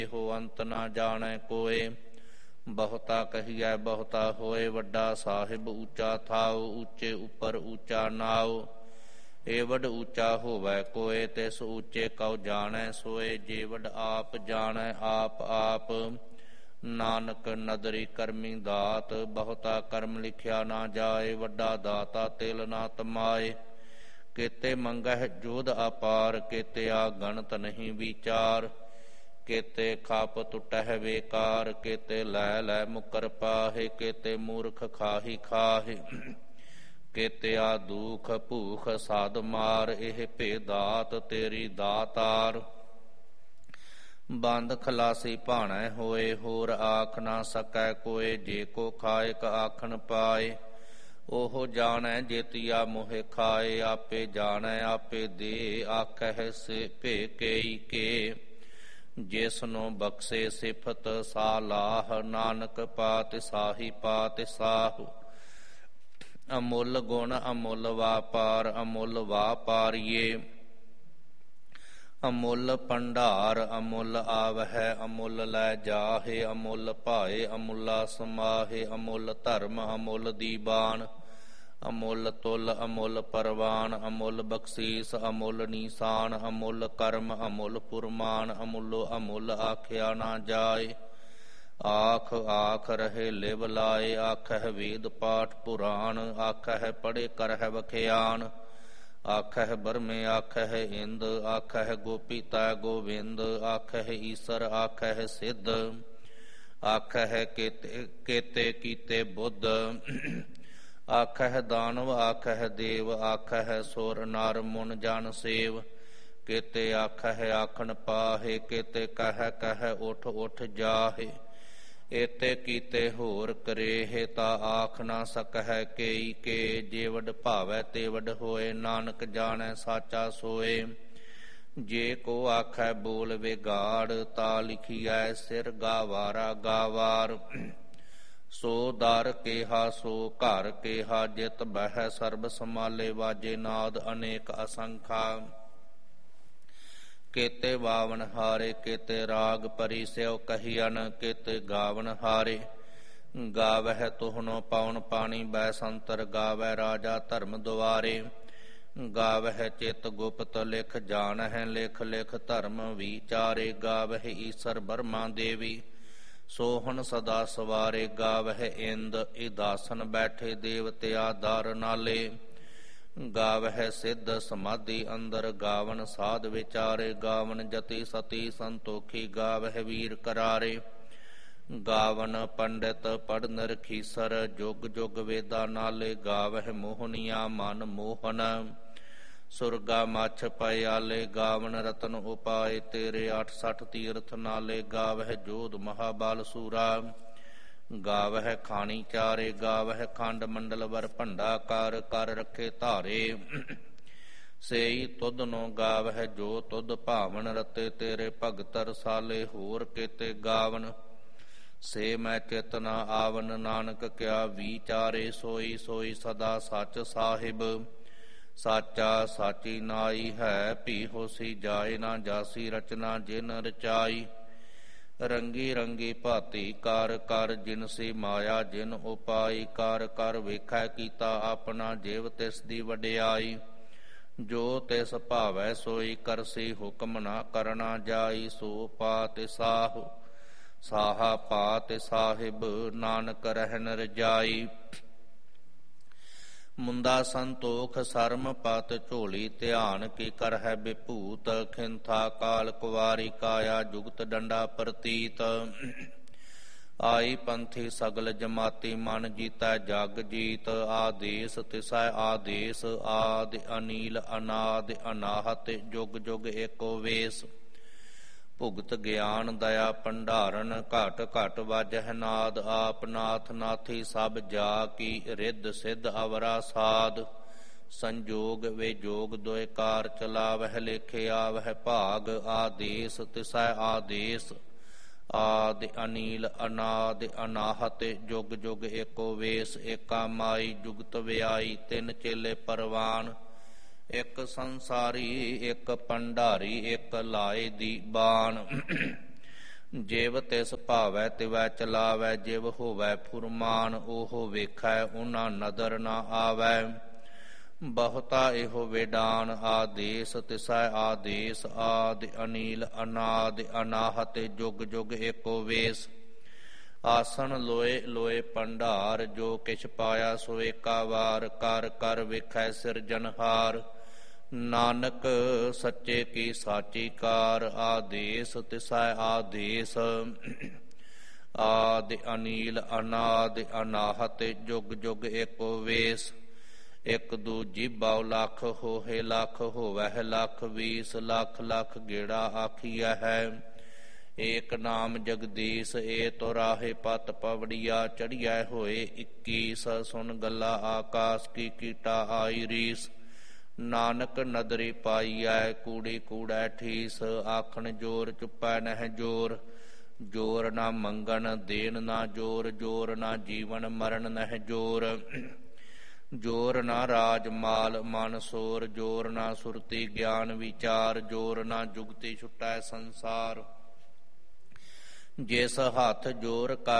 ਹੋ ਅੰਤ ਨਾ ਜਾਣੈ ਕੋਇ। ਬਹੁਤਾ ਕਹੀਐ ਬਹੁਤਾ ਹੋਏ, ਵੱਡਾ ਸਾਹਿਬ ਊਚਾ ਥਾਉ। ਊਚੇ ਉੱਪਰ ਊਚਾ ਨਾਉ, ਏਵਡ ਊਚਾ ਹੋਵੈ ਕੋਇ। ਤਿਸ ਊਚੇ ਕਉ ਜਾਣੈ ਸੋਏ, ਜੇਵਡ ਆਪ ਜਾਣੈ ਆਪ ਆਪ। ਨਾਨਕ ਨਦਰੀ ਕਰਮੀ ਦਾਤ, ਬਹੁਤਾ ਕਰਮ ਲਿਖਿਆ ਨਾ ਜਾਏ। ਵੱਡਾ ਦਾਤਾ ਤਿਲ ਨਾ ਤਮਾਏ, ਕੇਤੇ ਮੰਗਹਿ ਜੋਧ ਅਪਾਰ। ਕੇਤੇ ਆ ਗਣਤ ਨਹੀਂ ਵਿਚਾਰ, ਕੇਤੇ ਖਾਪ ਟੁਟਹਿ ਵੇਕਾਰ। ਕੇਤੇ ਲੈ ਲੈ ਮੁਕਰ ਪਾਹੇ, ਕੇਤੇ ਮੂਰਖ ਖਾਹੀ ਖਾਹੇ। ਕੇਤੇ ਆ ਦੁਖ ਭੂਖ ਸਾਧ ਮਾਰ, ਇਹ ਭੇ ਦਾਤ ਤੇਰੀ ਦਾਤਾਰ। ਬੰਦ ਖਲਾਸੀ ਭਾਣੈ ਹੋਏ, ਹੋਰ ਆਖ ਨਾ ਸਕੈ ਕੋਇ। ਜੇ ਕੋ ਖਾਇਕ ਆਖਣ ਪਾਏ, ਉਹ ਜਾਣੈ ਜੇਤੀਆ ਮੋਹਿ ਖਾਏ। ਆਪੇ ਜਾਣੈ ਆਪੇ ਦੇ, ਆਖਹਿ ਸੇ ਭੇ ਕੇਈ ਕੇ। ਜਿਸਨੂੰ ਬਖਸ਼ੇ ਸਿਫਤ ਸਾਲਾਹ, ਨਾਨਕ ਪਾਤਿ ਸਾਹੀ ਪਾਤਿ ਸਾਹੁ। ਅਮੁੱਲ ਗੁਣ ਅਮੁੱਲ ਵਾਪਾਰ, ਅਮੁੱਲ ਵਾਪਾਰੀਏ। ਅਮੁੱਲ ਭੰਡਾਰ ਅਮੁੱਲ ਆਵਹਿ, ਅਮੁੱਲ ਲੈ ਜਾਹੇ। ਅਮੁੱਲ ਭਾਏ ਅਮੁੱਲਾ ਸਮਾਹੇ, ਅਮੁੱਲ ਧਰਮ ਅਮੁੱਲ ਦੀਬਾਨ। ਅਮੁੱਲ ਤੁਲ ਅਮੁੱਲ ਪਰਵਾਨ, ਅਮੁੱਲ ਬਖਸ਼ੀਸ ਅਮੁੱਲ ਨੀਸਾਨ। ਅਮੁੱਲ ਕਰਮ ਅਮੁੱਲ ਪੁਰਮਾਨ, ਅਮੁੱਲੋ ਅਮੁੱਲ ਆਖਿਆ ਨਾ ਜਾਏ। ਆਖ ਆਖ ਰਹੇ ਲਿਵ ਲਾਏ, ਆਖਹਿ ਵੇਦ ਪਾਠ ਪੁਰਾਣ। ਆਖਹਿ ਪੜ੍ਹੇ ਕਰਹਿ ਵਖਿਆਨ, ਆਖਹਿ ਬਰਮੇ ਆਖਹਿ ਇੰਦ। ਆਖਹਿ ਗੋਪੀ ਤੈ ਗੋਵਿੰਦ, ਆਖਹਿ ਈਸਰ ਆਖਹਿ ਸਿੱਧ। ਆਖਹਿ ਕੇਤੇ ਕੀਤੇ ਬੁੱਧ, ਆਖਹਿ ਦਾਨਵ ਆਖਹਿ ਦੇਵ। ਆਖਹਿ ਸੁਰ ਨਰ ਮੁਨ ਜਨ ਸੇਵ, ਕੇਤੇ ਆਖਹਿ ਆਖਣ ਪਾਹੇ। ਕੇਤੇ ਕਹਿ ਕਹਿ ਉਠ ਉਠ ਜਾਹੇ, ਏਤੇ ਕੀਤੇ ਹੋਰ ਕਰੇਹੇ। ਤਾ ਆਖ ਨਾ ਸਕਹਿ ਕੇਈ ਕੇ, ਜੇਵਡ ਭਾਵੈ ਤੇਵਡ ਹੋਏ। ਨਾਨਕ ਜਾਣੈ ਸਾਚਾ ਸੋਏ, ਜੇ ਕੋ ਆਖੈ ਬੋਲ ਵਿਗਾੜ। ਤਾ ਲਿਖੀਐ ਸਿਰ ਗਾਵਾਰਾ ਗਾਵਾਰ। ਸੋ ਦਰ ਕੇਹਾ ਸੋ ਘਰ ਕੇਹਾ, ਜਿਤ ਬਹਿ ਸਰਬ ਸਮਾਲੇ। ਵਾਜੇ ਨਾਦ ਅਨੇਕ ਅਸੰਖਾ, ਕੇਤੇ ਬਾਵਨ ਹਾਰੇ। ਕੇਤੇ ਰਾਗ ਪਰੀ ਸਿਉ ਕਹੀਅਨ, ਕੇਤੇ ਗਾਵਨ ਹਾਰੇ। ਗਾਵਹਿ ਤੁਹਨੋ ਪਉਣ ਪਾਣੀ ਬੈਸੰਤਰ, ਗਾਵੈ ਰਾਜਾ ਧਰਮ ਦੁਆਰੇ। ਗਾਵਹਿ ਚਿਤ ਗੁਪਤ ਲਿਖ ਜਾਣਹਿ, ਲਿਖ ਲਿਖ ਧਰਮ ਵਿਚਾਰੇ। ਗਾਵਹਿ ਈਸਰ ਬਰਮਾ ਦੇਵੀ, ਸੋਹਣ ਸਦਾ ਸਵਾਰੇ। ਗਾਵਹਿ ਇੰਦ ਇਦਾਸਨ ਬੈਠੇ, ਦੇਵਤਿਆ ਦਰ ਨਾਲੇ। ਗਾਵਹਿ ਸਿੱਧ ਸਮਾਧੀ ਅੰਦਰ, ਗਾਵਨ ਸਾਧ ਵਿਚਾਰੇ। ਗਾਵਨ ਜਤੀ ਸਤੀ ਸੰਤੋਖੀ, ਗਾਵਹਿ ਵੀਰ ਕਰਾਰੇ। ਗਾਵਨ ਪੰਡਿਤ ਪੜ੍ਹਨ ਰਖੀਸਰ, ਜੁਗ ਜੁਗ ਵੇਦਾ ਨਾਲੇ। ਗਾਵਹਿ ਮੋਹਨੀਆ ਮਨ ਮੋਹਨ, ਸੁਰਗਾ ਮੱਛ ਪਿਆਲੇ। ਗਾਵਨ ਰਤਨ ਉਪਾਏ ਤੇਰੇ, 68 ਤੀਰਥ ਨਾਲੇ। ਗਾਵਹਿ ਜੋਧ ਮਹਾਬਲ ਸੂਰਾ, ਗਾਵਹਿ ਖਾਣੀ ਚਾਰੇ। ਗਾਵਹਿ ਖੰਡ ਮੰਡਲ ਵਰ ਭੰਡਾ ਕਰ, ਕਰ ਰੱਖੇ ਧਾਰੇ। ਸੇਈ ਤੁਧ ਨੋ ਗਾਵਹਿ ਜੋ ਤੁਧ ਭਾਵਨ, ਰਤੇ ਤੇਰੇ ਭਗਤ ਰਸਾਲੇ। ਹੋਰ ਕੇਤੇ ਗਾਵਨ ਸੇ ਮੈਂ ਚਿਤ ਨ ਆਵਨ, ਨਾਨਕ ਕਿਆ ਵਿਚਾਰੇ। ਸੋਈ ਸੋਈ ਸਦਾ ਸੱਚ ਸਾਹਿਬ, ਸਾਚਾ ਸਾਚੀ ਨਾਈ ਹੈ। ਭੀ ਹੋਸੀ ਜਾਏ ਨਾ ਜਾਸੀ, ਰਚਨਾ ਜਿਨ ਰਚਾਈ। ਰੰਗੀ ਰੰਗੀ ਭਾਤੀ ਕਰ ਕਰ, ਜਿਨਸੀ ਮਾਇਆ ਜਿਨ ਉਪਾਈ। ਕਰ ਕਰ ਵੇਖੈ ਕੀਤਾ ਆਪਣਾ, ਜਿਵ ਤਿਸ ਦੀ ਵਡਿਆਈ। ਜੋ ਤਿਸ ਭਾਵੈ ਸੋਈ ਕਰਸੀ, ਹੁਕਮ ਨਾ ਕਰਨਾ ਜਾਈ। ਸੋ ਪਾਤਿ ਸਾਹੁ ਸਾਹਾ ਪਾਤਿ ਸਾਹਿਬ, ਨਾਨਕ ਰਹਿਨ ਰਜਾਈ। ਮੁੰਦਾ ਸੰਤੋਖ ਸਰਮ ਪਤ, ਝੋਲੀ ਧਿਆਨ ਕੀ ਕਰਹਿ ਬਿਭੂਤ। ਖਿੰਥਾ ਕਾਲ ਕੁਵਾਰੀ ਕਾਇਆ, ਜੁਗਤ ਡੰਡਾ ਪ੍ਰਤੀਤ। ਆਈ ਪੰਥੀ ਸਗਲ ਜਮਾਤੀ, ਮਨ ਜੀਤੈ ਜਗ ਜੀਤ। ਆਦੇਸ ਤਿਸੈ ਆਦੇਸ, ਆਦਿ ਅਨੀਲ ਅਨਾਦਿ ਅਨਾਹਤ। ਜੁਗ ਜੁਗ ਏਕੋ ਵੇਸ, ਭੁਗਤ ਗਿਆਨ ਦਇਆ ਭੰਡਾਰਨ। ਘਟ ਘਟ ਵਾਜਹਿ ਨਾਦ, ਆਪ ਨਾਥ ਨਾਥੀ ਸਭ ਜਾ ਕੀ। ਰਿੱਧ ਸਿੱਧ ਅਵਰਾ ਸਾਧ, ਸੰਜੋਗ ਵਿਜੋਗ ਦੁਇ ਕਾਰ। ਚਲਾਵਹਿ ਲੇਖੇ ਆਵਹਿ ਭਾਗ, ਆਦੇਸ ਤਿਸੈ ਆਦੇਸ। ਆਦਿ ਅਨੀਲ ਅਨਾਦਿ ਅਨਾਹਤ, ਜੁਗ ਜੁਗ ਏਕੋ ਵੇਸ। ਏਕਾ ਮਾਈ ਜੁਗਤ ਵਿਆਈ, ਤਿੰਨ ਚੇਲੇ ਪਰਵਾਨ। ਇੱਕ ਸੰਸਾਰੀ ਇੱਕ ਭੰਡਾਰੀ, ਇੱਕ ਲਾਏ ਦੀ ਬਾਣ। ਜਿਵ ਤਿਸ ਭਾਵੈ ਤਿਵੈ ਚਲਾਵੈ, ਜਿਵ ਹੋਵੈ ਫੁਰਮਾਨ ਓਹ ਵੇਖੈ, ਉਹਨਾਂ ਨਦਰ ਨਾ ਆਵੈ। ਬਹੁਤਾ ਇਹੋ ਵੇਡਾਨ ਆਦੇਸ, ਤਿਸੈ ਆਦੇਸ ਆਦਿ ਅਨੀਲ ਅਨਾਦਿ ਅਨਾਹਤ, ਜੁਗ ਜੁਗ ਏਕੋ ਵੇਸ। ਆਸਣ ਲੋਏ ਲੋਏ ਭੰਡਾਰ, ਜੋ ਕਿਛ ਪਾਇਆ ਸੋ ਏਕਾ ਵਾਰ, ਕਰ ਕਰ ਵੇਖੈ ਸਿਰਜਨਹਾਰ। ਨਾਨਕ ਸੱਚੇ ਕੀ ਸਾਚੀ ਕਾਰ, ਆਦੇਸ ਤਿਸੈ ਆਦੇਸ ਆਦਿ ਅਨੀਲ ਅਨਾਦਿ ਅਨਾਹਤ, ਜੁਗ ਜੁਗ ਏਕੋ ਵੇਸ। ਇਕ ਦੂਜੀ ਬਹੁ ਲੱਖ ਹੋਏ ਲੱਖ, ਹੋਵੈ ਲੱਖ 20 ਲੱਖ, ਲੱਖ ਗੇੜਾ ਆਖੀਆ ਹੈ। ਏਕ ਨਾਮ ਜਗਦੀਸ਼, ਏ ਤੋ ਰਾਹੇ ਪਤ ਪਵੜੀਆ, ਚੜੀਐ ਹੋਏ 21। ਸੁਨ ਗੱਲਾ ਆਕਾਸ ਕੀ ਕੀਟਾ ਆਈ ਰੀਸ। ਨਾਨਕ ਨਦਰੀ ਪਾਈਐ, ਕੂੜੀ ਕੂੜੈ ਠੀਸ। ਆਖਣ ਜੋਰ ਚੁੱਪੈ ਨਹਿ ਜੋਰ, ਜੋਰ ਨਾ ਮੰਗਣ ਦੇਣ ਨਾ ਜੋਰ। ਜੋਰ ਨਾ ਜੀਵਨ ਮਰਨ ਨਹਿ ਜੋਰ, ਜੋਰ ਨਾ ਰਾਜ ਮਾਲ ਮਨ ਸੋਰ। ਜੋਰ ਨਾ ਸੁਰਤੀ ਗਿਆਨ ਵਿਚਾਰ, ਜੋਰ ਨਾ ਜੁਗਤੀ ਛੁਟੈ ਸੰਸਾਰ। ਜਿਸ ਹੱਥ ਜੋਰ ਕਰ